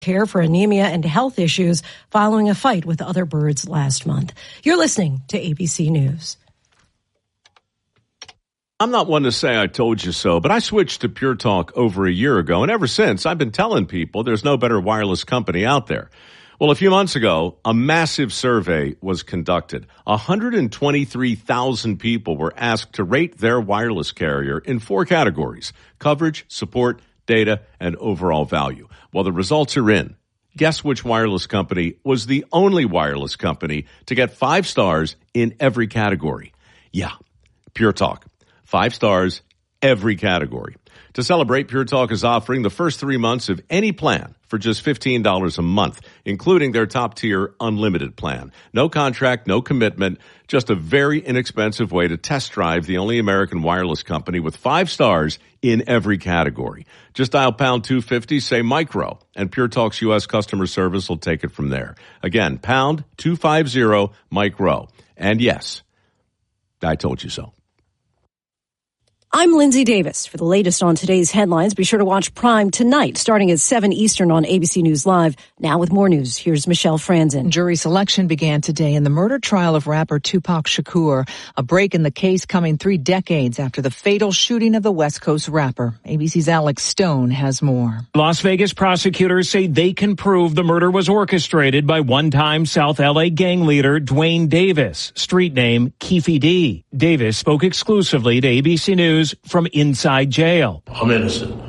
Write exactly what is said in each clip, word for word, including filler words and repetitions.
care for anemia and health issues following a fight with other birds last month. You're listening to A B C News. I'm not one to say I told you so, but I switched to Pure Talk over a year ago, and ever since, I've been telling people there's no better wireless company out there. Well, a few months ago, a massive survey was conducted. one hundred twenty-three thousand people were asked to rate their wireless carrier in four categories: coverage, support, data, and overall value. Well, the results are in. Guess which wireless company was the only wireless company to get five stars in every category? Yeah, Pure Talk. Five stars, every category. To celebrate, Pure Talk is offering the first three months of any plan for just fifteen dollars a month, including their top-tier unlimited plan. No contract, no commitment, just a very inexpensive way to test drive the only American wireless company with five stars in every category. Just dial pound two fifty, say micro, and Pure Talk's U S customer service will take it from there. Again, pound two fifty, micro. And yes, I told you so. I'm Lindsay Davis. For the latest on today's headlines, be sure to watch Prime tonight, starting at seven Eastern on A B C News Live. Now with more news, here's Michelle Franzen. Jury selection began today in the murder trial of rapper Tupac Shakur, a break in the case coming three decades after the fatal shooting of the West Coast rapper. A B C's Alex Stone has more. Las Vegas prosecutors say they can prove the murder was orchestrated by one-time South L A gang leader Dwayne Davis, street name Keefe D. Davis spoke exclusively to A B C News from inside jail. I'm innocent.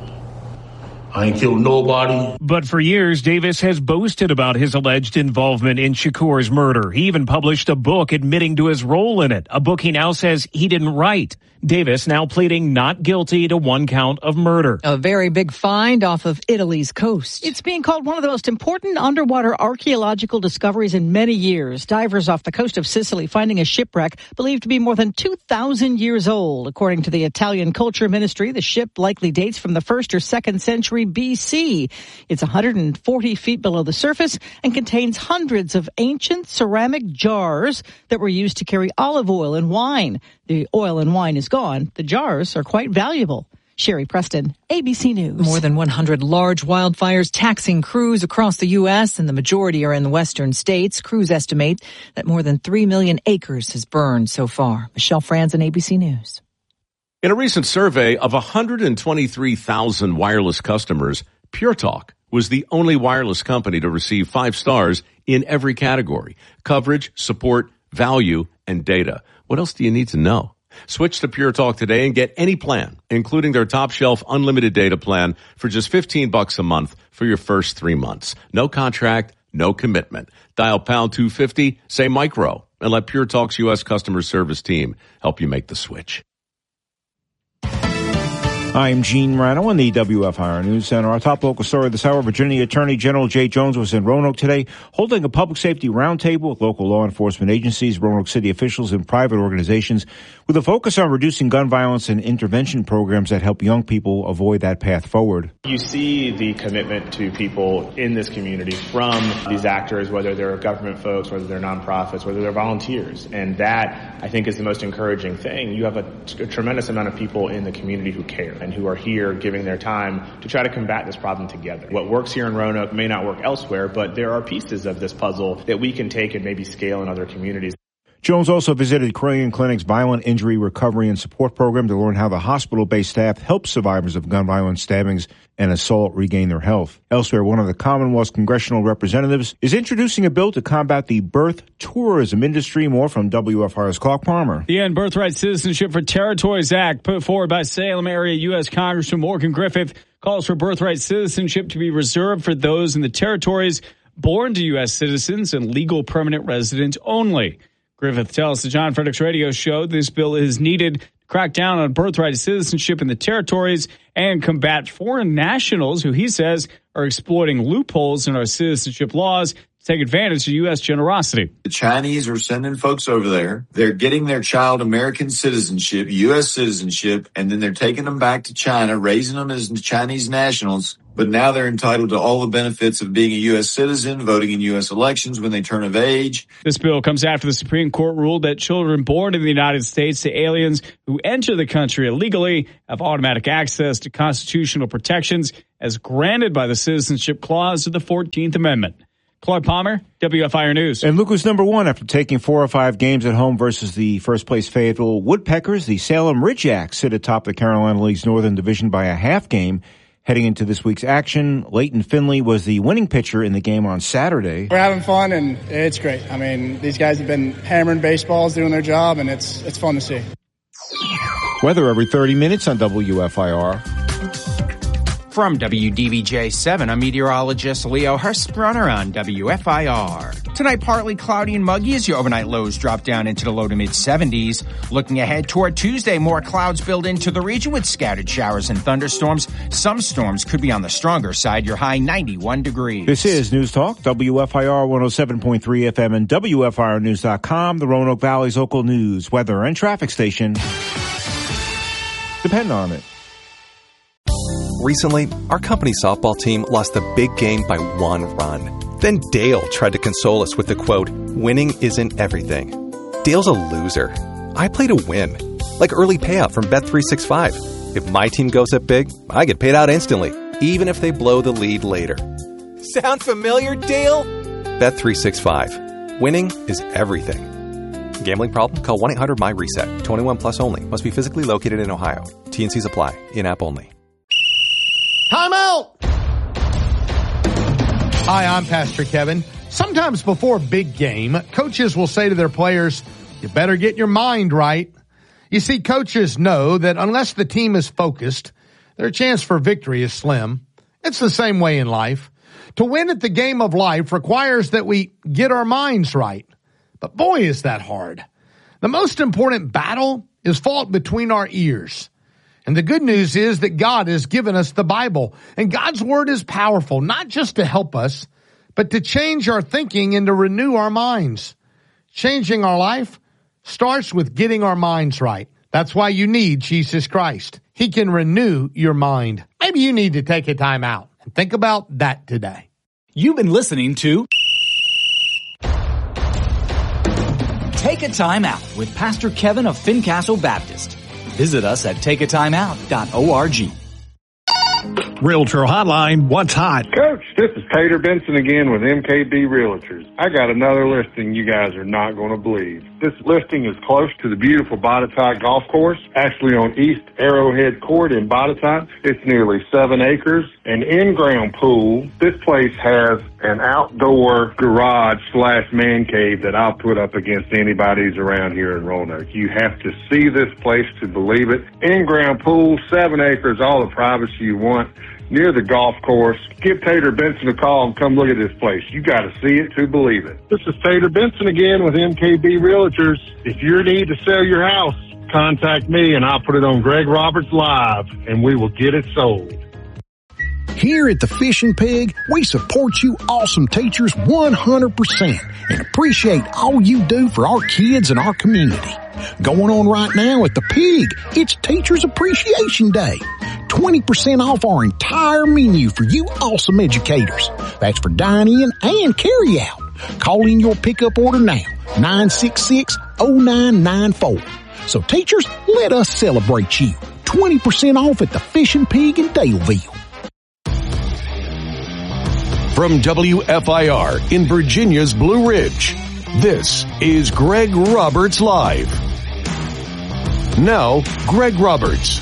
I ain't killed nobody. But for years, Davis has boasted about his alleged involvement in Shakur's murder. He even published a book admitting to his role in it, a book he now says he didn't write. Davis now pleading not guilty to one count of murder. A very big find off of Italy's coast. It's being called one of the most important underwater archaeological discoveries in many years. Divers off the coast of Sicily finding a shipwreck believed to be more than two thousand years old. According to the Italian Culture Ministry, the ship likely dates from the first or second century B C. It's one hundred forty feet below the surface and contains hundreds of ancient ceramic jars that were used to carry olive oil and wine. The oil and wine is gone. The jars are quite valuable. Sherry Preston, A B C News. More than one hundred large wildfires taxing crews across the U S, and the majority are in the western states. Crews estimate that more than three million acres has burned so far. Michelle Franzen, A B C News. In a recent survey of one hundred twenty-three thousand wireless customers, Pure Talk was the only wireless company to receive five stars in every category: coverage, support, value, and data. What else do you need to know? Switch to Pure Talk today and get any plan, including their top shelf unlimited data plan, for just fifteen bucks a month for your first three months. No contract, no commitment. Dial pound two fifty, say micro, and let Pure Talk's U S customer service team help you make the switch. I'm Gene Rano on the W F I R News Center. Our top local story this hour: Virginia Attorney General Jay Jones was in Roanoke today holding a public safety roundtable with local law enforcement agencies, Roanoke City officials, and private organizations with a focus on reducing gun violence and intervention programs that help young people avoid that path forward. You see the commitment to people in this community from these actors, whether they're government folks, whether they're nonprofits, whether they're volunteers. And that, I think, is the most encouraging thing. You have a, a tremendous amount of people in the community who care and who are here giving their time to try to combat this problem together. What works here in Roanoke may not work elsewhere, but there are pieces of this puzzle that we can take and maybe scale in other communities. Jones also visited Crayon Clinic's Violent Injury Recovery and Support Program to learn how the hospital-based staff helps survivors of gun violence, stabbings, and assault regain their health. Elsewhere, one of the Commonwealth's congressional representatives is introducing a bill to combat the birth tourism industry. More from W F I R's Clark Palmer. The End Birthright Citizenship for Territories Act, put forward by Salem area U S Congressman Morgan Griffith, calls for birthright citizenship to be reserved for those in the territories born to U S citizens and legal permanent residents only. Griffith tells the John Fredericks Radio Show this bill is needed to crack down on birthright citizenship in the territories and combat foreign nationals who he says are exploiting loopholes in our citizenship laws to take advantage of U S generosity. The Chinese are sending folks over there. They're getting their child American citizenship, U S citizenship, and then they're taking them back to China, raising them as Chinese nationals, but now they're entitled to all the benefits of being a U S citizen, voting in U S elections when they turn of age. This bill comes after the Supreme Court ruled that children born in the United States to aliens who enter the country illegally have automatic access to constitutional protections as granted by the Citizenship Clause of the fourteenth Amendment. Clark Palmer, W F I R News. And Luke was number one after taking four or five games at home versus the first-place Fayetteville Woodpeckers. The Salem Ridgeacs sit atop the Carolina League's Northern Division by a half game. Heading into this week's action, Leighton Finley was the winning pitcher in the game on Saturday. We're having fun, and it's great. I mean, these guys have been hammering baseballs, doing their job, and it's it's fun to see. Weather every thirty minutes on W F I R. From W D V J seven, I'm meteorologist Leo Hurstbrunner on W F I R. Tonight, partly cloudy and muggy as your overnight lows drop down into the low to mid-seventies. Looking ahead toward Tuesday, more clouds build into the region with scattered showers and thunderstorms. Some storms could be on the stronger side. Your high ninety-one degrees. This is News Talk, W F I R one oh seven point three F M and W F I R news dot com, the Roanoke Valley's local news, weather, and traffic station. Depend on it. Recently, our company softball team lost a big game by one run. Then Dale tried to console us with the quote, "Winning isn't everything." Dale's a loser. I play to win. Like early payout from Bet three sixty-five. If my team goes up big, I get paid out instantly, even if they blow the lead later. Sound familiar, Dale? Bet three sixty-five. Winning is everything. Gambling problem? Call one eight hundred M Y reset. twenty-one plus only. Must be physically located in Ohio. T and Cs apply. In-app only. Time out! Hi, I'm Pastor Kevin. Sometimes before a big game, coaches will say to their players, you better get your mind right. You see, coaches know that unless the team is focused, their chance for victory is slim. It's the same way in life. To win at the game of life requires that we get our minds right. But boy, is that hard. The most important battle is fought between our ears. And the good news is that God has given us the Bible. And God's Word is powerful, not just to help us, but to change our thinking and to renew our minds. Changing our life starts with getting our minds right. That's why you need Jesus Christ. He can renew your mind. Maybe you need to take a time out and think about that today. You've been listening to Take a Time Out with Pastor Kevin of Fincastle Baptist. Visit us at take a time out dot org. Realtor Hotline, what's hot? Coach, this is Tater Benson again with M K B Realtors. I got another listing you guys are not going to believe. This listing is close to the beautiful Botetourt Golf Course, actually on East Arrowhead Court in Botetourt. It's nearly seven acres, an in-ground pool. This place has an outdoor garage slash man cave that I'll put up against anybody's around here in Roanoke. You have to see this place to believe it. In-ground pool, seven acres, all the privacy you want. Near the golf course. Give Tater Benson a call and come look at this place. You got to see it to believe it. This is Tater Benson again with M K B Realtors. If you're in need to sell your house, contact me and I'll put it on Greg Roberts Live and we will get it sold. Here at the Fish and Pig, we support you awesome teachers one hundred percent and appreciate all you do for our kids and our community. Going on right now at the Pig, it's Teachers Appreciation Day. twenty percent off our entire menu for you awesome educators. That's for dine-in and carry-out. Call in your pickup order now, nine six six, oh nine nine four. So teachers, let us celebrate you. twenty percent off at the Fish and Pig in Daleville. From W F I R in Virginia's Blue Ridge, this is Greg Roberts Live. Now, Greg Roberts.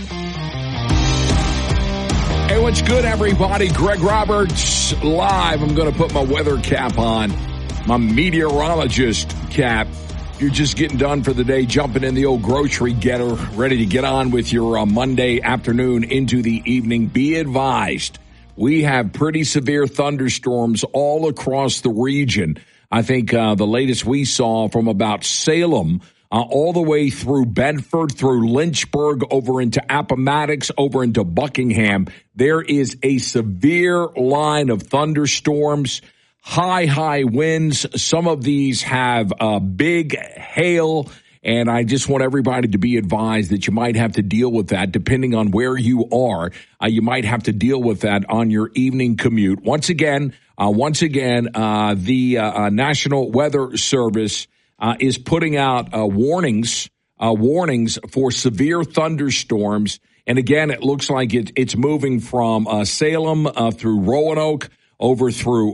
Hey, what's good, everybody? Greg Roberts Live. I'm going to put my weather cap on, my meteorologist cap. You're just getting done for the day, jumping in the old grocery getter, ready to get on with your uh, Monday afternoon into the evening. Be advised, we have pretty severe thunderstorms all across the region. I think uh, the latest we saw from about Salem uh, all the way through Bedford, through Lynchburg, over into Appomattox, over into Buckingham. There is a severe line of thunderstorms, high, high winds. Some of these have uh, big hail And I just want everybody to be advised that you might have to deal with that depending on where you are. Uh, you might have to deal with that on your evening commute. Once again, uh, once again, uh, the uh, uh, National Weather Service uh, is putting out uh, warnings, uh, warnings for severe thunderstorms. And again, it looks like it, it's moving from uh, Salem uh, through Roanoke over through